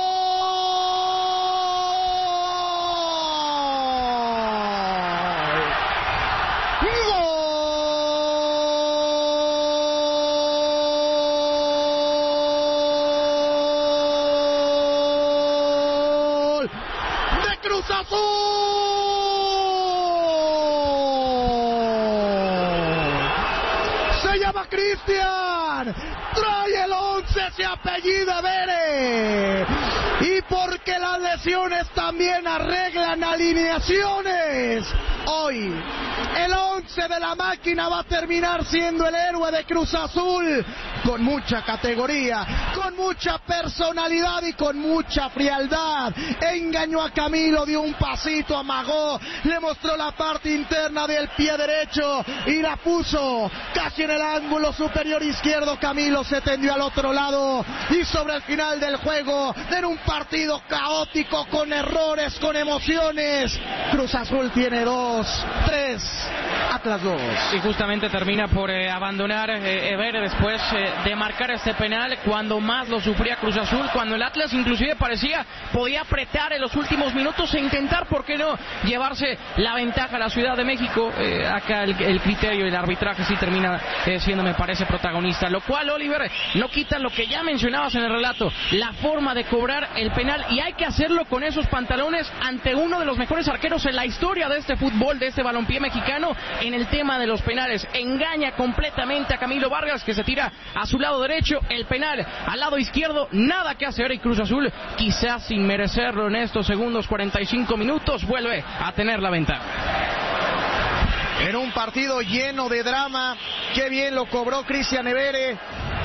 Cristian trae el once, se apellida Evere, y porque las lesiones también arreglan alineaciones, hoy el once de la máquina va a terminar siendo el héroe de Cruz Azul, con mucha categoría, con mucha personalidad y con mucha frialdad. Engañó a Camilo, dio un pasito, amagó, le mostró la parte interna del pie derecho y la puso casi en el ángulo superior izquierdo. Camilo se tendió al otro lado y sobre el final del juego, en un partido caótico, con errores, con emociones, Cruz Azul tiene dos, tres, Atlas dos. Y justamente termina por eh, abandonar eh, Evere después eh, de marcar este penal, cuando más lo sufría Cruz Azul, cuando el Atlas inclusive parecía podía apretar en los últimos minutos e intentar, ¿por qué no?, llevarse la ventaja a la Ciudad de México. Eh, acá el, el criterio y el arbitraje sí termina eh, siendo, me parece, protagonista, lo cual, Oliver, no quita lo que ya mencionabas en el relato, la forma de cobrar el penal, y hay que hacerlo con esos pantalones ante uno de los mejores arqueros en la historia de este fútbol, de este balompié mexicano, en el tema de los penales. Engaña completamente a Camilo Vargas, que se tira a su lado derecho, el penal al lado izquierdo, nada que hacer, y Cruz Azul, quizás sin merecerlo en estos segundos cuarenta y cinco minutos, vuelve a tener la ventaja. en un partido lleno de drama. Qué bien lo cobró Cristian Evere.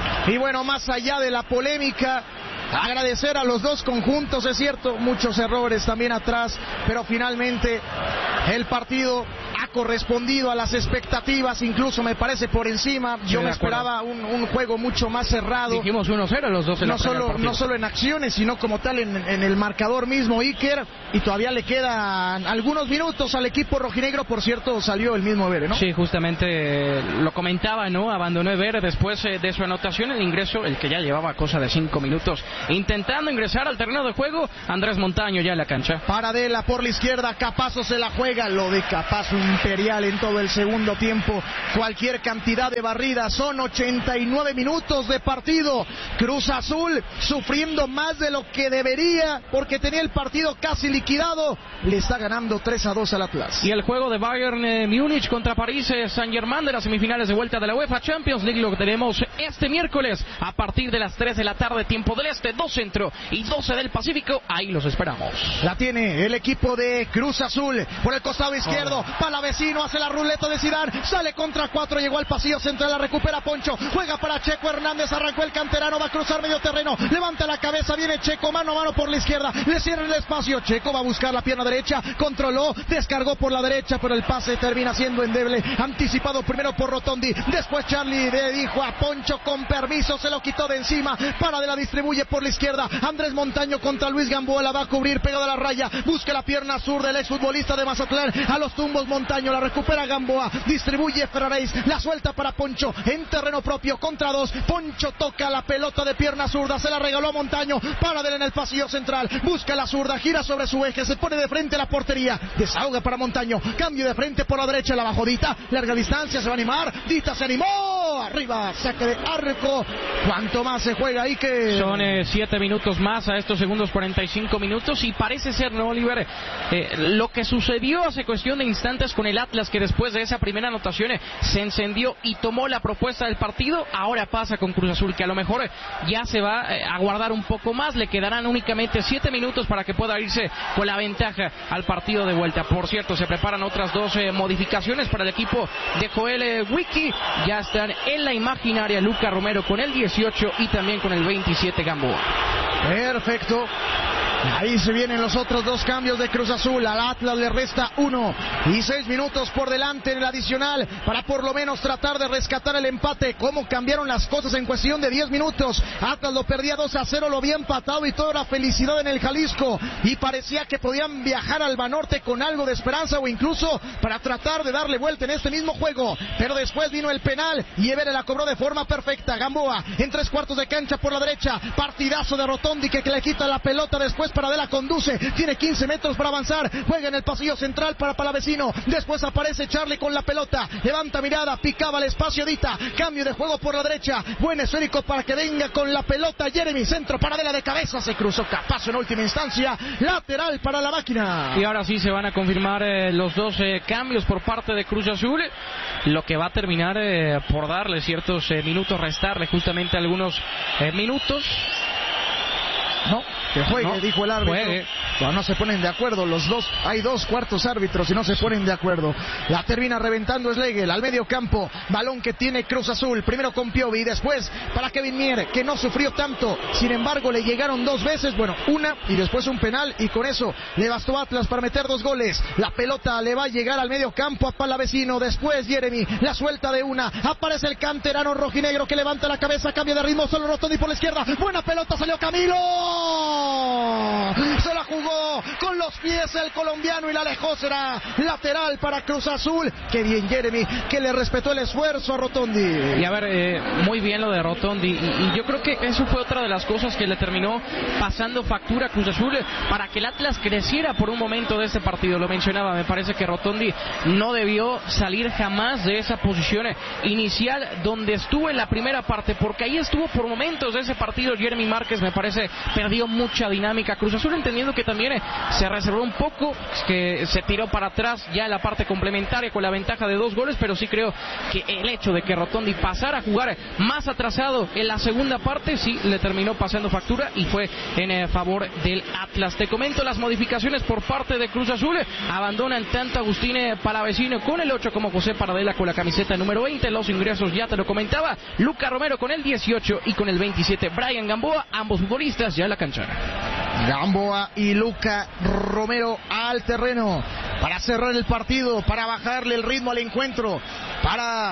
Y bueno, más allá de la polémica, agradecer a los dos conjuntos, es cierto, muchos errores también atrás, pero finalmente el partido ha correspondido a las expectativas, incluso me parece por encima. Yo me esperaba un, un juego mucho más cerrado. Dijimos uno cero los dos en no la solo No solo en acciones, sino como tal en, en el marcador mismo, Iker, y todavía le quedan algunos minutos al equipo rojinegro. Por cierto, salió el mismo Evere, ¿no? Sí, justamente eh, lo comentaba, ¿no? Abandonó Evere después eh, de su anotación, el ingreso, el que ya llevaba cosa de cinco minutos, intentando ingresar al terreno de juego, Andrés Montaño ya en la cancha. Paradela por la izquierda, Capazo se la juega, lo de Capazo imperial en todo el segundo tiempo, cualquier cantidad de barridas, son ochenta y nueve minutos de partido, Cruz Azul sufriendo más de lo que debería, porque tenía el partido casi liquidado, le está ganando tres a dos al Atlas. Y el juego de Bayern eh, Múnich contra París eh, Saint-Germain de las semifinales de vuelta de la UEFA Champions League lo tenemos este miércoles a partir de las tres de la tarde, tiempo del Este, dos Centro y doce del Pacífico, ahí los esperamos. La tiene el equipo de Cruz Azul por el costado izquierdo, oh. Palavecino hace la ruleta de Zidane, sale contra cuatro, llegó al pasillo central, la recupera Poncho, juega para Checo Hernández, arrancó el canterano, va a cruzar medio terreno, levanta la cabeza, viene Checo, mano a mano por la izquierda, le cierra el espacio, Checo va a buscar la pierna derecha, controló, descargó por la derecha, pero el pase termina siendo endeble, anticipado primero por Rotondi, después Charlie le dijo a Poncho con permiso, se lo quitó de encima, para de la distribuye por la izquierda, Andrés Montaño contra Luis Gamboa, la va a cubrir, pegado a la raya, busca la pierna zurda del exfutbolista de Mazatlán, a los tumbos Montaño, la recupera Gamboa, distribuye Ferraréis, la suelta para Poncho, en terreno propio, contra dos, Poncho toca la pelota de pierna zurda, se la regaló a Montaño, para de en el pasillo central, busca la zurda, gira sobre su eje, se pone de frente a la portería, desahoga para Montaño, cambio de frente por la derecha, la bajó Dita, larga distancia, se va a animar, Dita se animó, arriba, saque de arco, cuánto más se juega ahí que... Son eh, siete minutos más a estos segundos cuarenta y cinco minutos y parece ser, ¿no, Oliver? Eh, lo que sucedió hace cuestión de instantes con el Atlas, que después de esa primera anotación eh, se encendió y tomó la propuesta del partido, ahora pasa con Cruz Azul, que a lo mejor eh, ya se va eh, a guardar un poco más, le quedarán únicamente siete minutos para que pueda irse con la ventaja al partido de vuelta. Por cierto, se preparan otras dos eh, modificaciones para el equipo de Joel eh, Wiki, ya están en la imaginaria Luca Romero con el dieciocho y también con el veintisiete Gamboa. Perfecto. Ahí se vienen los otros dos cambios de Cruz Azul. Al Atlas le resta uno y seis minutos por delante en el adicional para por lo menos tratar de rescatar el empate. Cómo cambiaron las cosas en cuestión de diez minutos. Atlas lo perdía dos a cero, lo había empatado y toda la felicidad en el Jalisco, y parecía que podían viajar al Banorte con algo de esperanza o incluso para tratar de darle vuelta en este mismo juego, pero después vino el penal y Evere la cobró de forma perfecta. Gamboa en tres cuartos de cancha por la derecha, partidazo de Rotondi que, que le quita la pelota, después Paradela conduce, tiene quince metros para avanzar, juega en el pasillo central para Palavecino, después aparece Charlie con la pelota, levanta mirada, picaba el espacio Dita, cambio de juego por la derecha, buen esférico para que venga con la pelota Jeremy, centro, Paradela de cabeza, se cruzó Capazo en última instancia, lateral para la máquina. Y ahora sí se van a confirmar eh, los dos eh, cambios por parte de Cruz Azul, lo que va a terminar eh, por darle ciertos eh, minutos, restarle justamente algunos eh, minutos. No, que juegue, no, dijo el árbitro. Juegue. No, no se ponen de acuerdo los dos. Hay dos cuartos árbitros y no se ponen de acuerdo. La termina reventando Schlegel al medio campo. Balón que tiene Cruz Azul. Primero con Piovi y después para Kevin Mier, que no sufrió tanto. Sin embargo, le llegaron dos veces. Bueno, una y después un penal. Y con eso le bastó a Atlas para meter dos goles. La pelota le va a llegar al medio campo a Palavecino. Después Jeremy la suelta de una. Aparece el canterano rojinegro que levanta la cabeza. Cambio de ritmo. Solo Rotondi por la izquierda. Buena pelota. Salió Camilo. Se la jugó con los pies el colombiano y la alejó. Será lateral para Cruz Azul. Qué bien Jeremy, que le respetó el esfuerzo a Rotondi. Y a ver, eh, muy bien lo de Rotondi. Y, y yo creo que eso fue otra de las cosas que le terminó pasando factura a Cruz Azul para que el Atlas creciera por un momento de este partido. Lo mencionaba, me parece que Rotondi no debió salir jamás de esa posición inicial donde estuvo en la primera parte, porque ahí estuvo por momentos de ese partido. Jeremy Márquez, me parece, perdió mucha dinámica. Cruz Azul Azul, entendiendo que también eh, se reservó un poco, que se tiró para atrás ya en la parte complementaria con la ventaja de dos goles, pero sí creo que el hecho de que Rotondi pasara a jugar más atrasado en la segunda parte sí le terminó pasando factura y fue en eh, favor del Atlas. Te comento las modificaciones por parte de Cruz Azul. Abandonan tanto Agustín Palavecino con el ocho como José Paradela con la camiseta número veinte. Los ingresos ya te lo comentaba, Luca Romero con el dieciocho y con el veintisiete Brian Gamboa, ambos futbolistas ya en la cancha. Gamboa y Luca Romero al terreno para cerrar el partido, para bajarle el ritmo al encuentro, para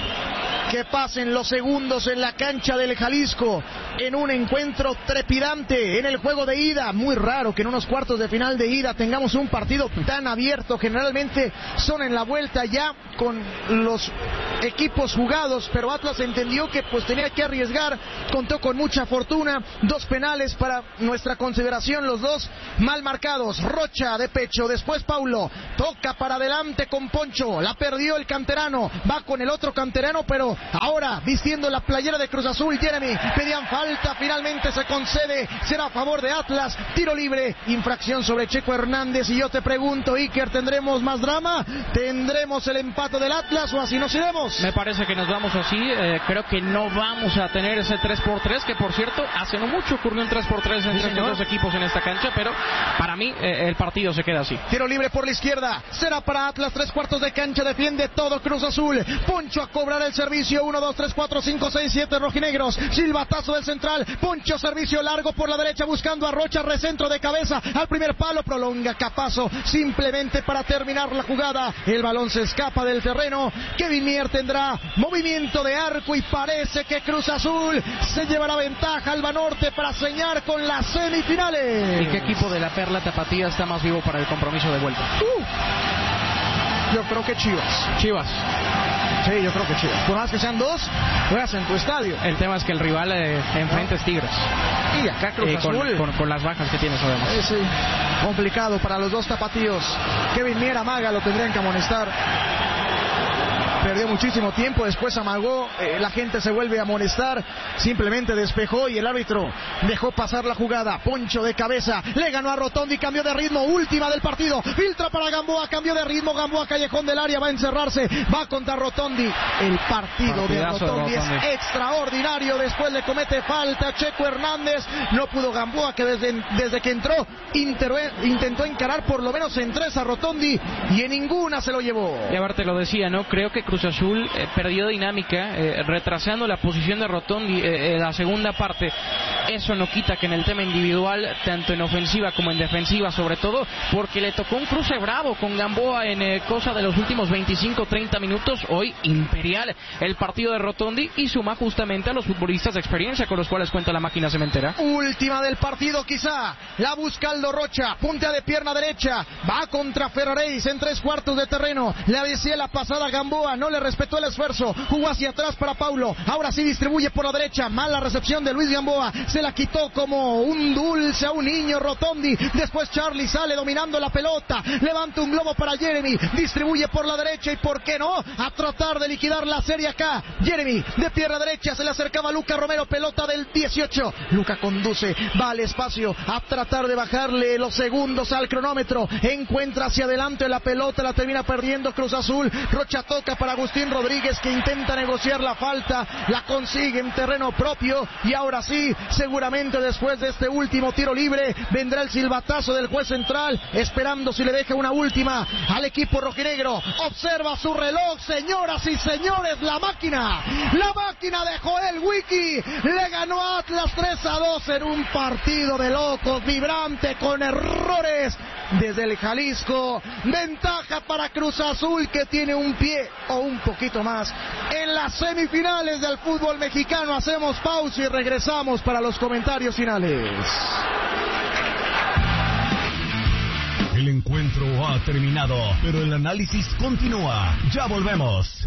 que pasen los segundos en la cancha del Jalisco, en un encuentro trepidante en el juego de ida. Muy raro que en unos cuartos de final de ida tengamos un partido tan abierto. Generalmente son en la vuelta ya con los equipos jugados, pero Atlas entendió que pues tenía que arriesgar, contó con mucha fortuna, dos penales para nuestra consideración, los dos mal marcados. Rocha de pecho, después Paulo, toca para adelante con Poncho, la perdió el canterano, va con el otro canterano, pero ahora vistiendo la playera de Cruz Azul, Jeremy, pedían falta, finalmente se concede, será a favor de Atlas, tiro libre, infracción sobre Checo Hernández. Y yo te pregunto, Iker, ¿tendremos más drama? ¿Tendremos el empate del Atlas o así nos iremos? Me parece que nos vamos así, eh, creo que no vamos a tener ese tres por tres, que por cierto, hace no mucho ocurrió un tres por tres entre estos dos equipos en esta cancha, pero para mí eh, el partido se queda así. Tiro libre por la izquierda, será para Atlas, tres cuartos de cancha, defiende todo Cruz Azul, Poncho a cobrar el servicio, uno, dos, tres, cuatro, cinco, seis, siete rojinegros, silbatazo del central, Poncho, servicio largo por la derecha buscando a Rocha, recentro de cabeza al primer palo, prolonga Capazo simplemente para terminar la jugada, el balón se escapa del terreno, Kevin Mier tendrá movimiento de arco y parece que Cruz Azul se llevará ventaja al Banorte para señar con las semifinales. ¿Y qué equipo de la Perla Tapatía está más vivo para el compromiso de vuelta? Uh, yo creo que Chivas. Chivas. Sí, yo creo que Chivas. Por más que sean dos, juegas en tu estadio. El tema es que el rival eh, enfrente es Tigres. Y acá Cruz eh, Azul. Con, con, con las bajas que tiene, sabemos. Sí, sí. Complicado para los dos tapatíos. Kevin Mier amaga, lo tendrían que amonestar. Perdió muchísimo tiempo, después amagó, eh, la gente se vuelve a amonestar, simplemente despejó y el árbitro dejó pasar la jugada. Poncho de cabeza, le ganó a Rotondi, cambió de ritmo, última del partido, filtra para Gamboa, cambió de ritmo, Gamboa callejón del área, va a encerrarse, va contra Rotondi. El partido de Rotondi, de Rotondi es extraordinario, después le comete falta Checo Hernández, no pudo Gamboa, que desde, desde que entró inter, intentó encarar por lo menos en tres a Rotondi y en ninguna se lo llevó. Y a ver, te lo decía, ¿no? Creo que Cruz Azul eh, perdió dinámica, eh, retrasando la posición de Rotondi eh, en la segunda parte. Eso no quita que en el tema individual, tanto en ofensiva como en defensiva, sobre todo, porque le tocó un cruce bravo con Gamboa en eh, cosa de los últimos veinticinco treinta minutos. Hoy imperial el partido de Rotondi y suma justamente a los futbolistas de experiencia con los cuales cuenta la máquina cementera. Última del partido quizá, la busca Aldo Rocha, puntea de pierna derecha, va contra Ferraréis en tres cuartos de terreno, le decía la pasada a Gamboa, no le respetó el esfuerzo, jugó hacia atrás para Paulo, ahora sí distribuye por la derecha, mala recepción de Luis Gamboa, se la quitó como un dulce a un niño Rotondi, después Charlie sale dominando la pelota, levanta un globo para Jeremy, distribuye por la derecha y por qué no, a tratar de liquidar la serie acá, Jeremy de pierna derecha, se le acercaba Luca Romero, pelota del dieciocho, Luca conduce, va al espacio, a tratar de bajarle los segundos al cronómetro, encuentra hacia adelante la pelota, la termina perdiendo Cruz Azul, Rocha toca para Agustín Rodríguez que intenta negociar la falta, la consigue en terreno propio y ahora sí, seguramente después de este último tiro libre vendrá el silbatazo del juez central, esperando si le deja una última al equipo rojinegro. Observa su reloj, señoras y señores, la máquina, la máquina de Joel Wiki le ganó a Atlas tres a dos en un partido de locos, vibrante, con errores desde el Jalisco, ventaja para Cruz Azul que tiene un pie o un poquito más en las semifinales del fútbol mexicano. Hacemos pausa y regresamos para los comentarios finales. El encuentro ha terminado, pero el análisis continúa. Ya volvemos.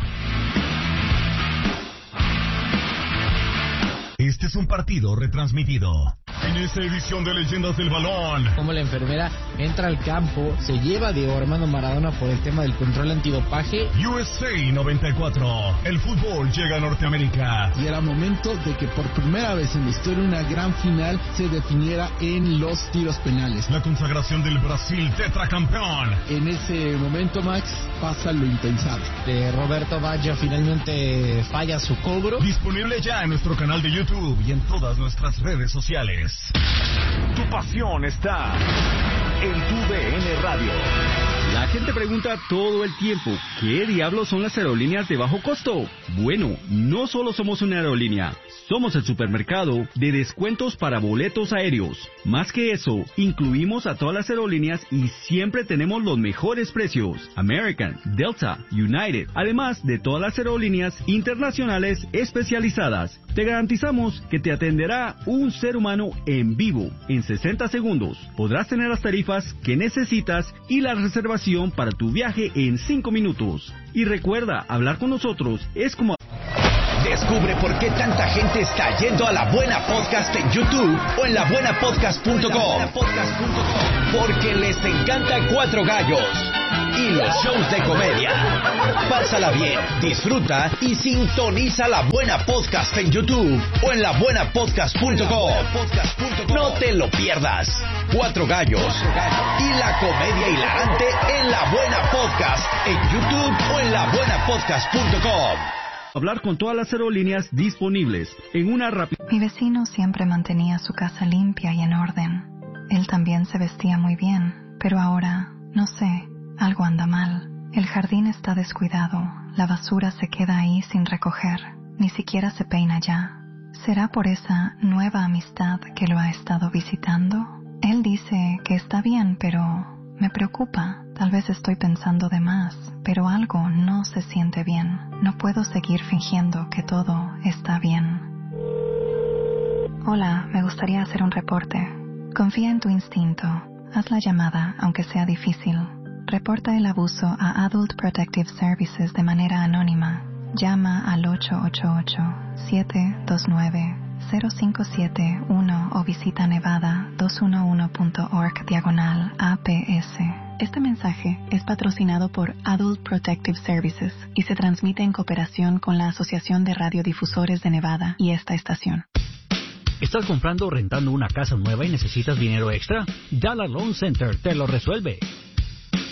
Este es un partido retransmitido. En esta edición de Leyendas del Balón, como la enfermera entra al campo, se lleva a Diego Armando Maradona por el tema del control antidopaje. U S A noventa y cuatro, el fútbol llega a Norteamérica. Y era momento de que por primera vez en la historia una gran final se definiera en los tiros penales. La consagración del Brasil tetracampeón. En ese momento, Max, pasa lo impensable. De Roberto Baggio finalmente falla su cobro. Disponible ya en nuestro canal de YouTube y en todas nuestras redes sociales. Tu pasión está en tu D N Radio. La gente pregunta todo el tiempo, ¿qué diablos son las aerolíneas de bajo costo? Bueno, no solo somos una aerolínea, somos el supermercado de descuentos para boletos aéreos. Más que eso, incluimos a todas las aerolíneas y siempre tenemos los mejores precios. American, Delta, United, además de todas las aerolíneas internacionales especializadas. Te garantizamos que te atenderá un ser humano en vivo en sesenta segundos. Podrás tener las tarifas que necesitas y la reservación para tu viaje en cinco minutos. Y recuerda, hablar con nosotros es como... Descubre por qué tanta gente está yendo a La Buena Podcast en YouTube o en la buena podcast punto com. Porque les encanta Cuatro Gallos y los shows de comedia. Pásala bien, disfruta y sintoniza La Buena Podcast en YouTube o en la buena podcast punto com. No te lo pierdas. Cuatro Gallos y la comedia hilarante en La Buena Podcast en YouTube o en la buena podcast punto com. Hablar con todas las aerolíneas disponibles en una rápida... Mi vecino siempre mantenía su casa limpia y en orden. Él también se vestía muy bien, pero ahora, no sé, algo anda mal. El jardín está descuidado, la basura se queda ahí sin recoger, ni siquiera se peina ya. ¿Será por esa nueva amistad que lo ha estado visitando? Él dice que está bien, pero me preocupa. Tal vez estoy pensando de más, pero algo no se siente bien. No puedo seguir fingiendo que todo está bien. Hola, me gustaría hacer un reporte. Confía en tu instinto. Haz la llamada, aunque sea difícil. Reporta el abuso a Adult Protective Services de manera anónima. Llama al ocho ocho ocho, siete dos nueve, cero cinco siete uno o visita nevada dos uno uno punto org diagonal A P S. Este mensaje es patrocinado por Adult Protective Services y se transmite en cooperación con la Asociación de Radiodifusores de Nevada y esta estación. ¿Estás comprando o rentando una casa nueva y necesitas dinero extra? Dollar Loan Center te lo resuelve.